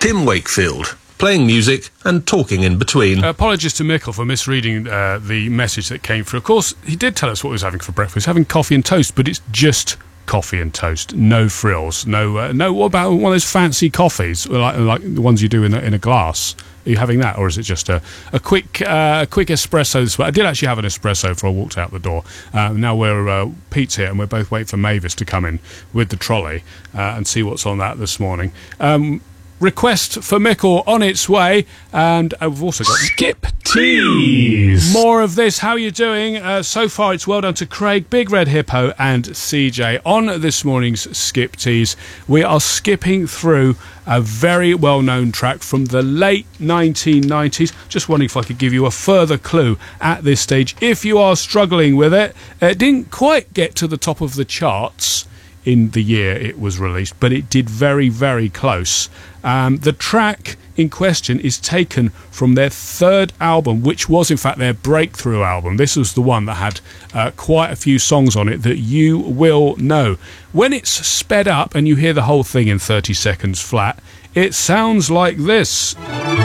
Tim Wakefield, playing music and talking in between. Apologies to Mickle for misreading the message that came through. Of course, he did tell us what he was having for breakfast. He's having coffee and toast, but it's just coffee and toast, no frills, no. What about one of those fancy coffees, like the ones you do in a glass? Are you having that, or is it just a quick espresso? I did actually have an espresso before I walked out the door. Now Pete's here, and we're both waiting for Mavis to come in with the trolley and see what's on that this morning. Request for Mickle on its way, and we've also got Skip Teas. More of this. How are you doing? So far, it's well done to Craig, Big Red Hippo, and CJ. On this morning's Skip Teas, we are skipping through a very well-known track from the late 1990s. Just wondering if I could give you a further clue at this stage. If you are struggling with it, it didn't quite get to the top of the charts in the year it was released, but it did very, very close. The track in question is taken from their third album, which was in fact their breakthrough album. This was the one that had quite a few songs on it that you will know. When it's sped up and you hear the whole thing in 30 seconds flat, it sounds like this.